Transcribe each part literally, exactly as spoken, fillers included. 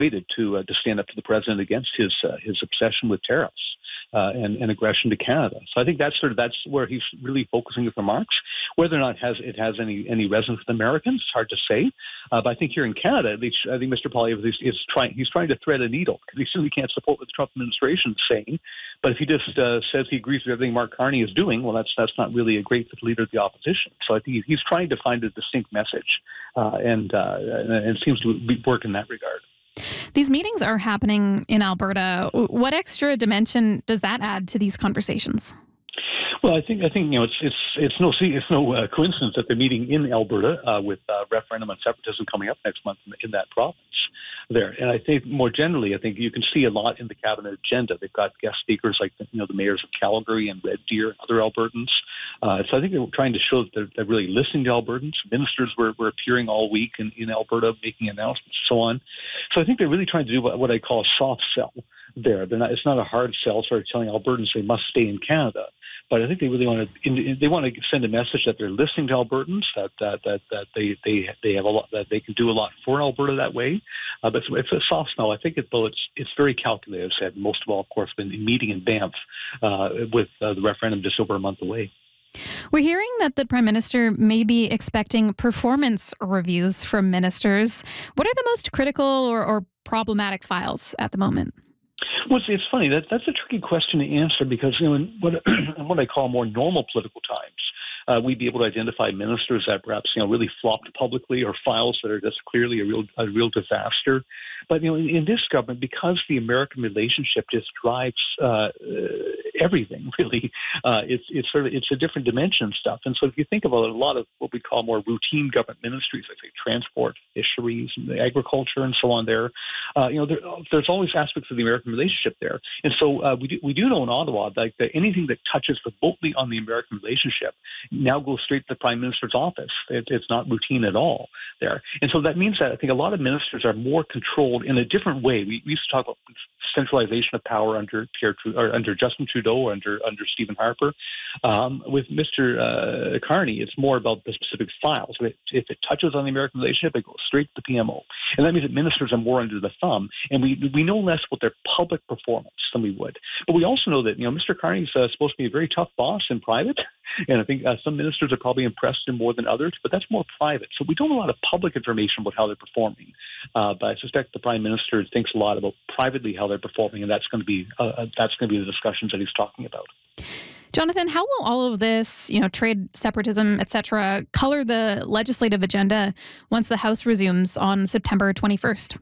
waited to uh, to stand up to the president against his uh, his obsession with tariffs. Uh, and, and aggression to Canada. So I think that's sort of that's where he's really focusing his remarks. Whether or not it has it has any any resonance with Americans, it's hard to say. Uh, but I think here in Canada, at least, I think Mister Poilievre is, is trying he's trying to thread a needle because he certainly can't support what the Trump administration is saying. But if he just uh, says he agrees with everything Mark Carney is doing, well, that's that's not really a great fit leader of the opposition. So I think he's trying to find a distinct message, uh, and uh, and it seems to work in that regard. These meetings are happening in Alberta. What extra dimension does that add to these conversations? Well, I think I think you know it's it's it's no it's no uh, coincidence that they're meeting in Alberta uh, with uh, referendum on separatism coming up next month in, in that province there. And I think more generally, I think you can see a lot in the cabinet agenda. They've got guest speakers like you know the mayors of Calgary and Red Deer and other Albertans. Uh, so I think they're trying to show that they're, they're really listening to Albertans. Ministers were, were appearing all week in, in Alberta, making announcements and so on. So I think they're really trying to do what, what I call a soft sell there. They're not, it's not a hard sell, sort of telling Albertans they must stay in Canada. But I think they really want to. They want to send a message that they're listening to Albertans, that that that, that they, they they have a lot, that they can do a lot for Alberta that way. Uh, but it's, it's a soft sell. I think it, though it's it's very calculated. I've said most of all, of course, been meeting in Banff uh, with uh, the referendum just over a month away. We're hearing that the Prime Minister may be expecting performance reviews from ministers. What are the most critical or, or problematic files at the moment? Well, it's, it's funny. That, that's a tricky question to answer because, you know, in what, in what I call more normal political times, uh, we'd be able to identify ministers that perhaps, you know, really flopped publicly or files that are just clearly a real a real disaster. But, you know, in, in this government, because the American relationship just drives uh, everything, really, uh, it's it's sort of it's a different dimension stuff. And so if you think about a lot of what we call more routine government ministries, like say transport, fisheries, and agriculture, and so on there, uh, you know, there, there's always aspects of the American relationship there. And so uh, we, do, we do know in Ottawa that, that anything that touches remotely on the American relationship now goes straight to the Prime Minister's office. It, it's not routine at all there. And so that means that I think a lot of ministers are more controlled in a different way. We, we used to talk about centralization of power under Pierre or under Justin Trudeau or under under Stephen Harper. Um, with Mister Uh, Carney, it's more about the specific files. If it, if it touches on the American relationship, it goes straight to the P M O. And that means that ministers are more under the thumb, and we we know less about their public performance than we would. But we also know that you know Mister Carney's uh, supposed to be a very tough boss in private, and I think uh, some ministers are probably impressed him more than others, but that's more private. So we don't have a lot of public information about how they're performing. Uh, but I suspect the Prime Minister thinks a lot about privately how they're performing, and that's going to be uh, that's going to be the discussions that he's talking about. Jonathan, how will all of this, you know, trade separatism, et cetera, color the legislative agenda once the House resumes on September twenty-first?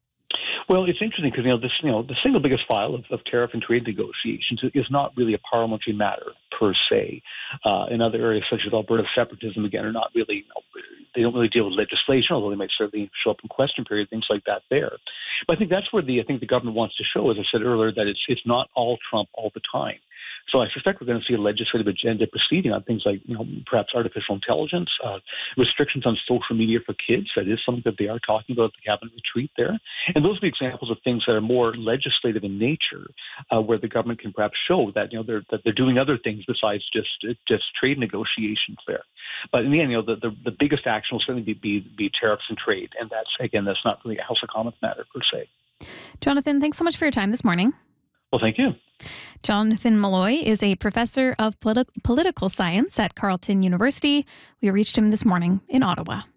Well, it's interesting because, you know, this, you know, the single biggest file of, of tariff and trade negotiations is not really a parliamentary matter per se. Uh, in other areas such as Alberta separatism, again, are not really, you know, they don't really deal with legislation, although they might certainly show up in question period, things like that there. But I think that's where the, I think the government wants to show, as I said earlier, that it's it's not all Trump all the time. So I suspect we're going to see a legislative agenda proceeding on things like, you know, perhaps artificial intelligence, uh, restrictions on social media for kids. That is something that they are talking about at the cabinet retreat there. And those would be examples of things that are more legislative in nature, uh, where the government can perhaps show that, you know, they're, that they're doing other things besides just just trade negotiations there. But in the end, you know, the, the, the biggest action will certainly be, be, be tariffs and trade. And that's, again, that's not really a House of Commons matter per se. Jonathan, thanks so much for your time this morning. Well, thank you. Jonathan Malloy is a professor of politi- political science at Carleton University. We reached him this morning in Ottawa.